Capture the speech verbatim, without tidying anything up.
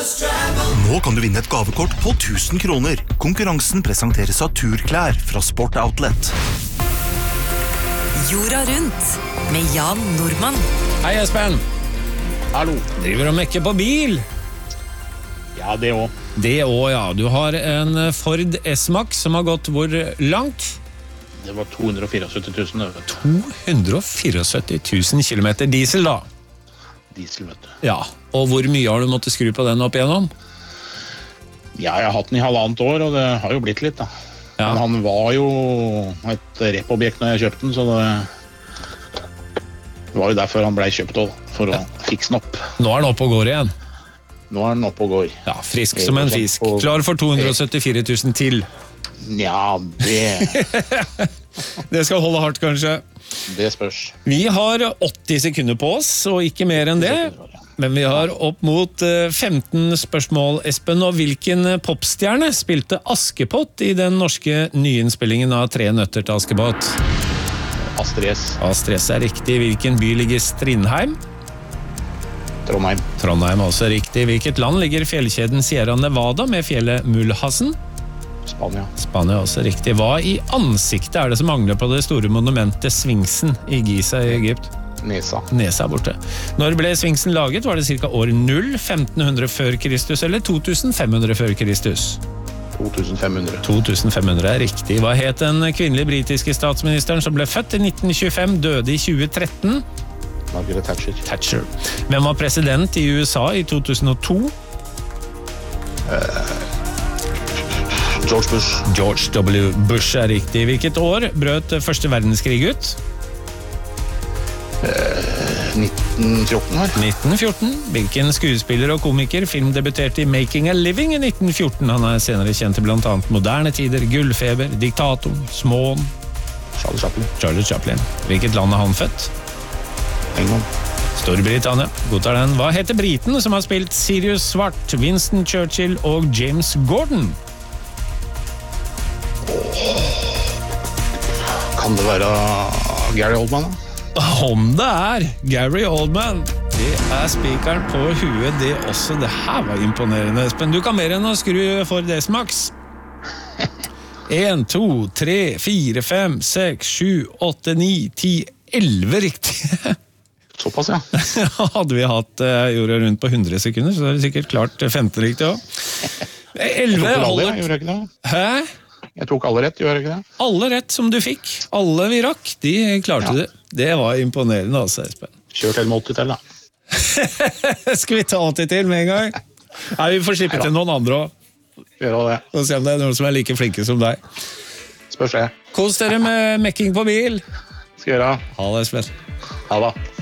Nå kan du vinne et gavekort på tusen kroner. Konkurransen presenteres av Turklær fra Sport Outlet. Jorda rundt med Jan Nordmann. Hei Espen. Hallo. Driver og mekker på bil? Ja, det også. Det også, ja. Du har en Ford S-Max som har gått hvor langt? Det var to hundre og syttifire tusen. to hundre og syttifire tusen kilometer diesel da. Diesel, vet du. Ja, og hvor mye har du måttet skru på den opp igjennom? Ja, jeg har hatt den i halvannet år, og det har jo blitt litt da. Ja. Men han var jo et rep-objekt når jeg kjøpte den, så det, det var jo derfor han ble kjøpt også, for å fikse den opp. Nå er den oppe og går igjen. Nå er den oppe og går. Ja, frisk som en fisk. Klar for to hundre og syttifire tusen til. Ja, det... Det skal holde hardt, kanskje. Det spørs. Vi har åtti sekunder på oss, og ikke mer enn det. Men vi har opp mot femten spørsmål, Espen. Og hvilken popstjerne spilte Askepott i den norske nyinnspillingen av Tre nøtter til Askepott? Astrid S. Astrid S er riktig. Hvilken by ligger Strindheim? Trondheim. Trondheim er også riktig. Hvilket land ligger fjellkjeden Sierra Nevada med fjellet Mulhassen? Spania. Spania er også riktig. Hva i ansiktet er det som mangler på det store monumentet Sfinksen i Giza i Egypt? Nesa. Nesa er borte. Når ble Sfinksen laget? Var det cirka år null, femten hundre før Kristus eller to tusen fem hundre før Kristus? to tusen fem hundre. to tusen fem hundre er riktig. Hva het den kvinnelige britiske statsministeren som ble født i nitten tjuefem, døde i tjue tretten? Margaret Thatcher. Thatcher. Hvem var president i U S A i to tusen og to? Uh, George Bush. George W. Bush er riktig. Hvilket år brøt første verdenskrig ut? Uh, nitten fjorten her. nitten fjorten. Hvilken skuespiller og komiker filmdebuterte i Making a Living i nitten fjorten? Han er senere kjent til blant annet Moderne Tider, Gullfeber, Diktatoren, Småen. Charlie Chaplin. Charlie Chaplin. Hvilket land er han født? England. Storbritannia. Godtar den. Hva heter briten som har spilt Sirius Svart, Winston Churchill og James Gordon? Kan det være Gary Oldman da? Om det er Gary Oldman. Det er spikeren på huet, det også. Det her var imponerende, Espen. Du kan mer enn å skru for S-Max. en, to, tre, fire, fem, seks, sju, åtte, ni, ti, elleve riktig. Såpass, ja. Hadde vi hatt uh, jorda rundt på hundre sekunder, så er det sikkert klart femten riktig også. elleve holder. Jeg gjorde ikke det. Hæ? Jeg tok alle rett, gjør jeg ikke det? Alle rett som du fikk. Alle vi rakk, de klarte ja. det. Det var imponerende altså, Espen. Kjør til med åtti til, da. Skal vi ta åtti til med en gang? Nei, vi får slippe til noen andre også. Gjør det. Og se om det er noen som er like flinke som deg. Spørs det. Kos dere med mekking på bil. Skal gjøre. Ha det, Espen. Ha det.